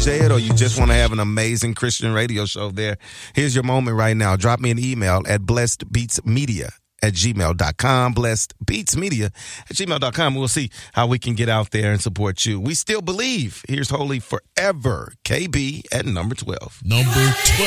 say it or you just want to have an amazing Christian radio show there, here's your moment right now. Drop me an email at blessedbeatsmedia@gmail.com, blessedbeatsmedia@gmail.com. We'll see how we can get out there and support you. We still believe. Here's Holy Forever, KB at number 12. Number 12.